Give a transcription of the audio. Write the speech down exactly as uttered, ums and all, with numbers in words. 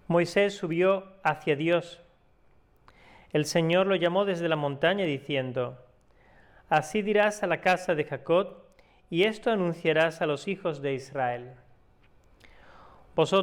Moisés subió hacia Dios. El Señor lo llamó desde la montaña diciendo: Así dirás a la casa de Jacob, y esto anunciarás a los hijos de Israel. Vosotros